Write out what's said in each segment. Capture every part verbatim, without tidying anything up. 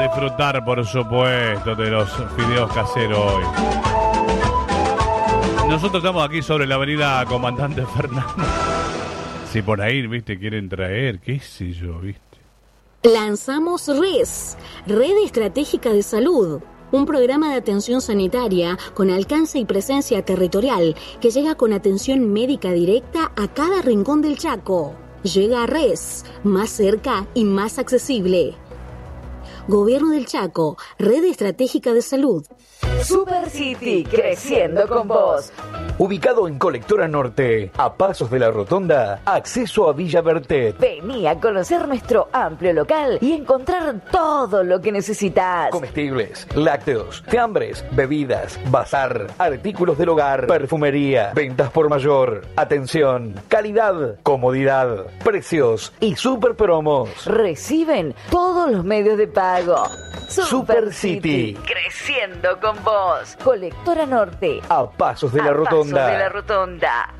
disfrutar, por supuesto, de los fideos caseros hoy. Nosotros estamos aquí sobre la avenida Comandante Fernández. Si por ahí, viste, quieren traer, qué sé yo, viste. Lanzamos R E S, Red Estratégica de Salud, un programa de atención sanitaria con alcance y presencia territorial que llega con atención médica directa a cada rincón del Chaco. Llega a R E S, más cerca y más accesible. Gobierno del Chaco, Red Estratégica de Salud. Super City, creciendo con vos. Ubicado en Colectora Norte, a pasos de la Rotonda, acceso a Villa Bertet. Vení a conocer nuestro amplio local y encontrar todo lo que necesitas. Comestibles, lácteos, fiambres, bebidas, bazar, artículos del hogar, perfumería, ventas por mayor, atención, calidad, comodidad, precios y super promos. Reciben todos los medios de pago. Super, Super City, creciendo con vos. Colectora Norte, a pasos de la a Rotonda. Pasos de la Rotonda.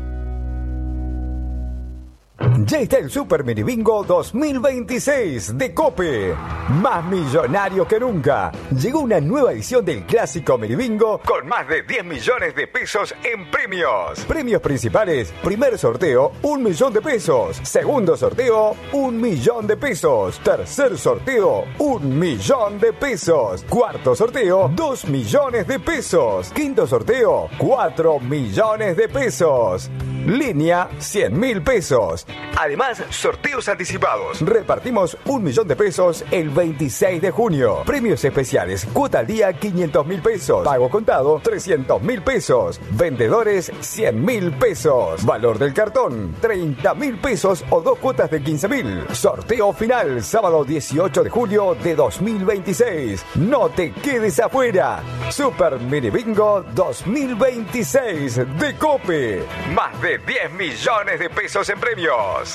Ya está el Super Mini Bingo dos mil veintiséis de Cope. Más millonario que nunca. Llegó una nueva edición del clásico Mini Bingo con más de diez millones de pesos en premios. Premios principales: primer sorteo, un millón de pesos. Segundo sorteo, un millón de pesos. Tercer sorteo, un millón de pesos. Cuarto sorteo, dos millones de pesos. Quinto sorteo, cuatro millones de pesos. Línea, cien mil pesos. Además, sorteos anticipados. Repartimos un millón de pesos el veintiséis de junio. Premios especiales, cuota al día, quinientos mil pesos. Pago contado, trescientos mil pesos. Vendedores, cien mil pesos. Valor del cartón, treinta mil pesos o dos cuotas de quince mil. Sorteo final, sábado dieciocho de julio de dos mil veintiséis. No te quedes afuera. Super Mini Bingo dos mil veintiséis de Cope. Más de diez millones de pesos en premios.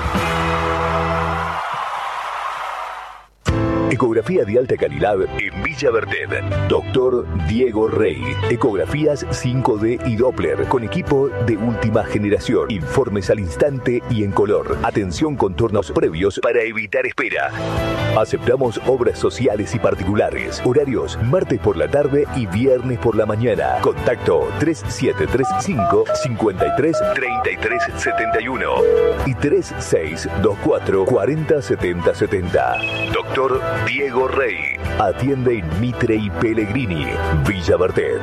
Ecografía de alta calidad en Villa Bertet. Doctor Diego Rey. Ecografías cinco D y Doppler con equipo de última generación. Informes al instante y en color. Atención con turnos previos para evitar espera. Aceptamos obras sociales y particulares. Horarios martes por la tarde y viernes por la mañana. Contacto tres siete tres cinco, cinco tres, tres tres siete uno y tres seis dos cuatro, cuatro cero siete cero siete cero. Doctor Diego Rey. Atiende en Mitre y Pellegrini, Villa Bertet.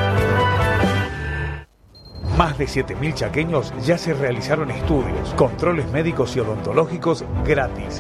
Más de siete mil chaqueños ya se realizaron estudios, controles médicos y odontológicos gratis.